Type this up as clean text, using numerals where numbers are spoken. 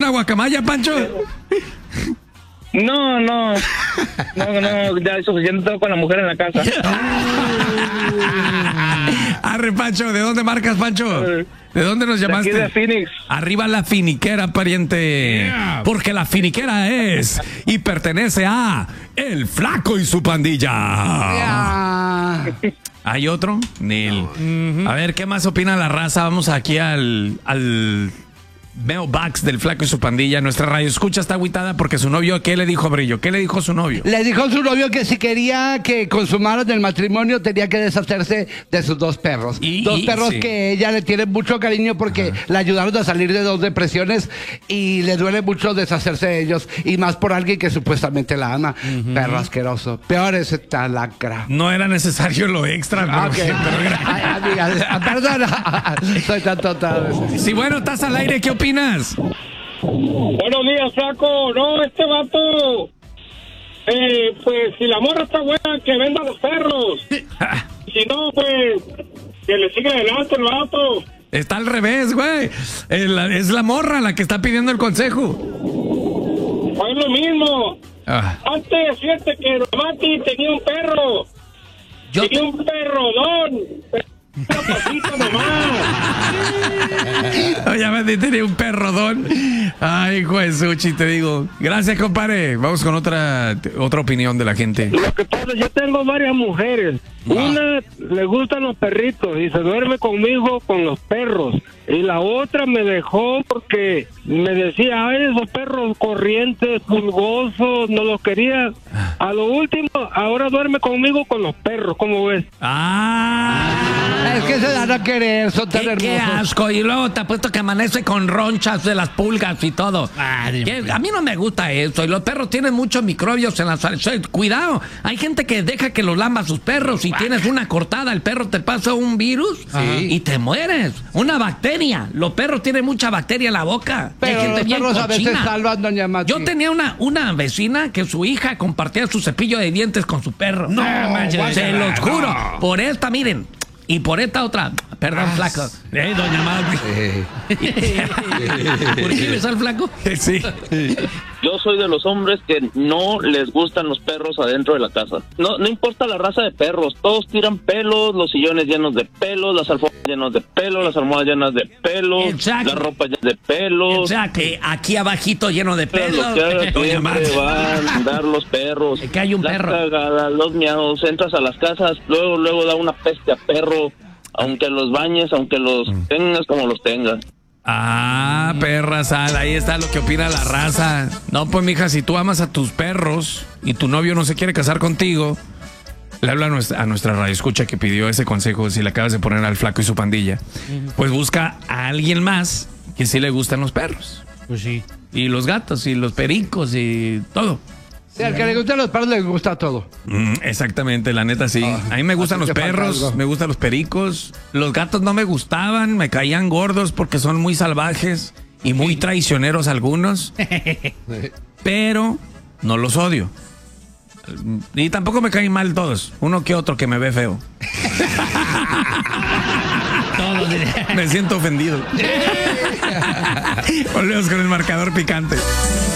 una guacamaya, Pancho? No, ya es suficiente, tengo con la mujer en la casa. Arre, Pancho, ¿de dónde marcas, Pancho? ¿De dónde nos llamaste? De aquí de Phoenix. Arriba la finiquera, pariente. Yeah. Porque la finiquera es y pertenece a El Flaco y su pandilla. ¿Hay otro? Neil. A ver, ¿qué más opina la raza? Vamos aquí al mailbox del Flaco y su pandilla. Nuestra radio escucha está agüitada porque su novio, ¿qué le dijo, Brillo? ¿Qué le dijo su novio? Le dijo a su novio que si quería que consumaran el matrimonio tenía que deshacerse de sus dos perros. Dos perros sí, que ella le tiene mucho cariño porque le ayudaron a salir de 2 depresiones y le duele mucho deshacerse de ellos. Y más por alguien que supuestamente la ama. Perro asqueroso. Peor es esta lacra. No era necesario lo extra, pero, Ok. Ay, amiga, perdona. Soy tan tonta. Sí, bueno, estás al aire, ¿qué opinas? Buenos días, Flaco. No, este vato, pues si la morra está buena, que venda los perros. Si no, pues que le siga adelante el vato. Está al revés, güey. Es la morra la que está pidiendo el consejo. Pues es lo mismo. Antes, fíjate que Mati tenía un perro. Tenía un perrodón. Una pasita nomás. Oye, tenía un perrodón. Ay, hijo de Suchi, te digo. Gracias, compadre. Vamos con otra opinión de la gente. Lo que pasa, yo tengo varias mujeres. Una le gustan los perritos y se duerme conmigo con los perros. Y la otra me dejó porque me decía, ay, esos perros corrientes, pulgosos, no los quería. A lo último, ahora duerme conmigo con los perros, ¿cómo ves? Es que se dan a querer, son tan hermosos. Qué asco. Y luego te apuesto que amanece con ronchas de las pulgas y todo. A mí no me gusta eso. Y los perros tienen muchos microbios en las... Cuidado. Hay gente que deja que los lamba sus perros. Y tienes una cortada, el perro te pasa un virus y te mueres. Una bacteria. Los perros tienen mucha bacteria en la boca. Pero hay gente los bien perros a veces cochina. salvan, doña Mati. Yo tenía una vecina que su hija compartía su cepillo de dientes con su perro. No, manches, se los juro. no. Por esta, miren. Y por esta otra. Perdón, Flaco. Doña Mati. ¿Por qué ves al Flaco? Sí. Yo soy de los hombres que no les gustan los perros adentro de la casa. No importa la raza de perros, todos tiran pelos, los sillones llenos de pelos, las alfombras llenas de pelos, las almohadas llenas de pelos, Exacto. la ropa llena de pelos. Exacto. Aquí abajito lleno de pelos. Lo que haga, Doña Mati. siempre van a andar los perros. Que hay un las perro. Cagadas, los miados, entras a las casas, luego da una peste a perro, aunque los bañes, aunque los tengas como los tengas. Perra sal, ahí está lo que opina la raza. No, pues mija, si tú amas a tus perros y tu novio no se quiere casar contigo, le habla a nuestra radio escucha que pidió ese consejo, si le acabas de poner al Flaco y su pandilla, pues busca a alguien más que sí le gustan los perros. Pues sí. Y los gatos y los pericos y todo. Sí, al que le gustan los perros le gusta todo. Exactamente, la neta sí. A mí me gustan los así te falta perros, algo. me gustan los pericos. Los gatos no me gustaban, me caían gordos porque son muy salvajes y muy traicioneros algunos. Pero no los odio. Y tampoco me caen mal todos. Uno que otro que me ve feo. Me siento ofendido. Volvemos con el marcador picante.